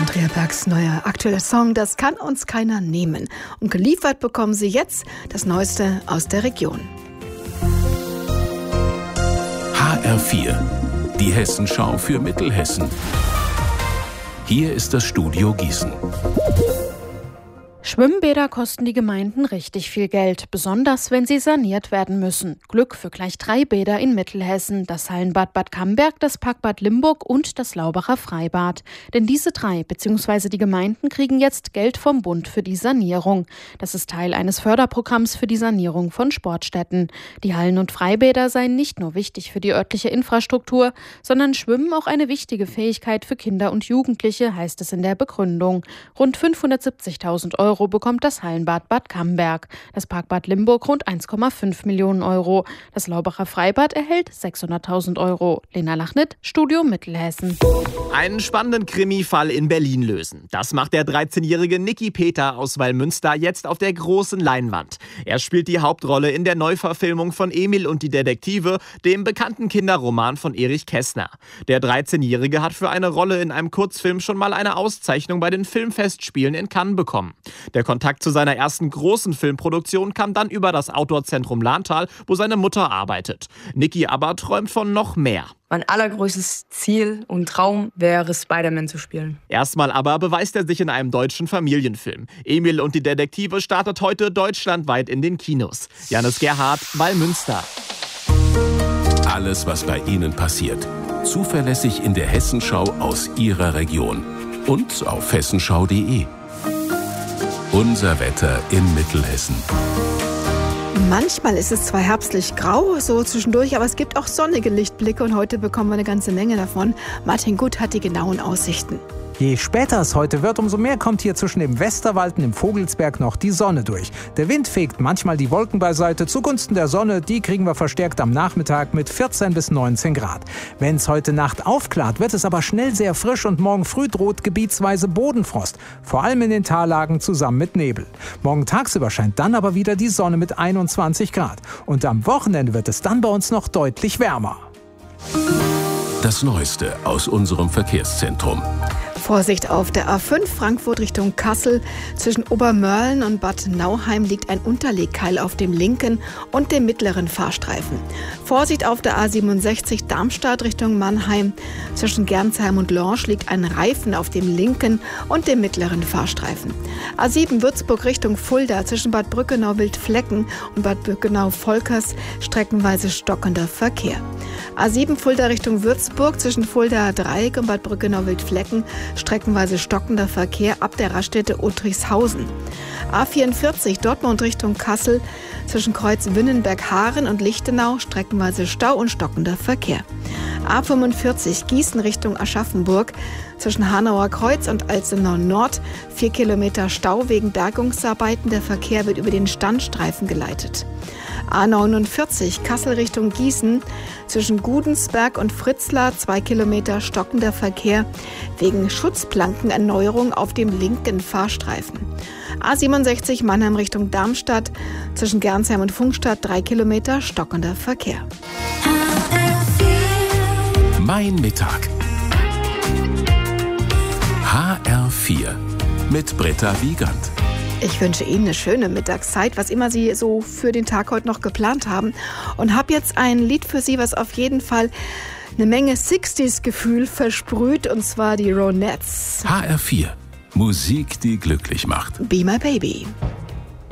Andrea Bergs neuer aktueller Song, das kann uns keiner nehmen. Und geliefert bekommen Sie jetzt das Neueste aus der Region. HR4, die Hessenschau für Mittelhessen. Hier ist das Studio Gießen. Schwimmbäder kosten die Gemeinden richtig viel Geld, besonders wenn sie saniert werden müssen. Glück für gleich 3 Bäder in Mittelhessen, das Hallenbad Bad Camberg, das Parkbad Limburg und das Laubacher Freibad. Denn diese 3 bzw. die Gemeinden kriegen jetzt Geld vom Bund für die Sanierung. Das ist Teil eines Förderprogramms für die Sanierung von Sportstätten. Die Hallen- und Freibäder seien nicht nur wichtig für die örtliche Infrastruktur, sondern Schwimmen auch eine wichtige Fähigkeit für Kinder und Jugendliche, heißt es in der Begründung. Rund 570.000 € bekommt das Hallenbad Bad Camberg, das Parkbad Limburg rund 1,5 Millionen €. Das Laubacher Freibad erhält 600.000 €. Lena Lachnit, Studio Mittelhessen. Einen spannenden Krimi-Fall in Berlin lösen. Das macht der 13-jährige Niki Peter aus Wallmünster jetzt auf der großen Leinwand. Er spielt die Hauptrolle in der Neuverfilmung von Emil und die Detektive, dem bekannten Kinderroman von Erich Kästner. Der 13-jährige hat für eine Rolle in einem Kurzfilm schon mal eine Auszeichnung bei den Filmfestspielen in Cannes bekommen. Der Kontakt zu seiner ersten großen Filmproduktion kam dann über das Outdoor-Zentrum Lahntal, wo seine Mutter arbeitet. Niki aber träumt von noch mehr. Mein allergrößtes Ziel und Traum wäre, Spider-Man zu spielen. Erstmal aber beweist er sich in einem deutschen Familienfilm. Emil und die Detektive startet heute deutschlandweit in den Kinos. Janis Gerhardt, Wallmünster. Alles, was bei Ihnen passiert. Zuverlässig in der Hessenschau aus Ihrer Region. Und auf hessenschau.de. Unser Wetter in Mittelhessen. Manchmal ist es zwar herbstlich grau, so zwischendurch, aber es gibt auch sonnige Lichtblicke und heute bekommen wir eine ganze Menge davon. Martin Gut hat die genauen Aussichten. Je später es heute wird, umso mehr kommt hier zwischen dem Westerwald und dem Vogelsberg noch die Sonne durch. Der Wind fegt manchmal die Wolken beiseite zugunsten der Sonne. Die kriegen wir verstärkt am Nachmittag mit 14 bis 19 Grad. Wenn es heute Nacht aufklart, wird es aber schnell sehr frisch und morgen früh droht gebietsweise Bodenfrost. Vor allem in den Tallagen zusammen mit Nebel. Morgen tagsüber scheint dann aber wieder die Sonne mit 21 Grad. Und am Wochenende wird es dann bei uns noch deutlich wärmer. Das Neueste aus unserem Verkehrszentrum. Vorsicht auf der A5 Frankfurt Richtung Kassel. Zwischen Obermörlen und Bad Nauheim liegt ein Unterlegkeil auf dem linken und dem mittleren Fahrstreifen. Vorsicht auf der A67 Darmstadt Richtung Mannheim. Zwischen Gernsheim und Lorsch liegt ein Reifen auf dem linken und dem mittleren Fahrstreifen. A7 Würzburg Richtung Fulda zwischen Bad Brückenau-Wildflecken und Bad Brückenau-Volkers streckenweise stockender Verkehr. A7 Fulda Richtung Würzburg zwischen Fuldaer Dreieck und Bad Brückenau-Wildflecken streckenweise stockender Verkehr ab der Raststätte Uttrichshausen. A44 Dortmund Richtung Kassel zwischen Kreuz Wünnenberg-Haaren und Lichtenau streckenweise Stau und stockender Verkehr. A45 Gießen Richtung Aschaffenburg zwischen Hanauer Kreuz und Alzenau Nord 4 Kilometer Stau wegen Bergungsarbeiten. Der Verkehr wird über den Standstreifen geleitet. A49 Kassel Richtung Gießen zwischen Gudensberg und Fritzlar 2 Kilometer stockender Verkehr wegen Schutzplankenerneuerung auf dem linken Fahrstreifen. A67 Mannheim Richtung Darmstadt zwischen Gernsheim und Funkstadt 3 Kilometer stockender Verkehr. Mein Mittag. HR4 mit Britta Wiegand. Ich wünsche Ihnen eine schöne Mittagszeit, was immer Sie so für den Tag heute noch geplant haben. Und habe jetzt ein Lied für Sie, was auf jeden Fall eine Menge 60s-Gefühl versprüht, und zwar die Ronettes. HR4, Musik, die glücklich macht. Be My Baby.